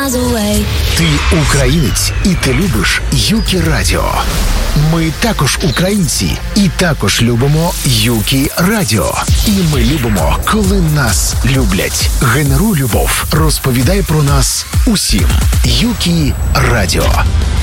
miles away. Ти українець, і ти любиш Юкі Радіо. Ми також українці, і також любимо Юкі Радіо. І ми любимо, коли нас люблять. Генеруй любов, розповідай про нас усім. Юкі Радіо.